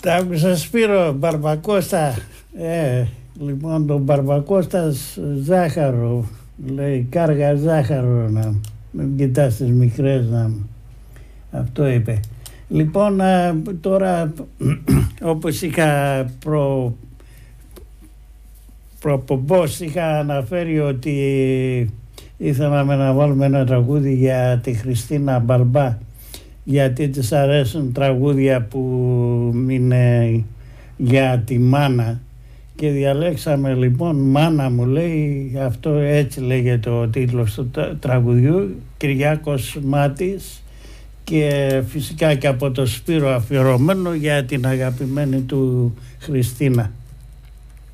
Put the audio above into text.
Τα άκουσα Σπύρο Μπαρμπακώστα. Λοιπόν, τον Μπαρμπακώστας ζάχαρο. Λέει κάργα ζάχαρο, να μην κοιτάς τις μικρές, να... Αυτό είπε. Λοιπόν, τώρα όπως είχα προπομπός, είχα αναφέρει ότι ήθελαμε να βάλουμε ένα τραγούδι για τη Χριστίνα Μπαλμπά, γιατί της αρέσουν τραγούδια που είναι για τη μάνα, και διαλέξαμε λοιπόν «Μάνα μου», λέει, αυτό έτσι λέγεται ο τίτλος του τραγουδιού, Κυριάκος Μάτης, και φυσικά και από το Σπύρο αφιερωμένο για την αγαπημένη του Χριστίνα.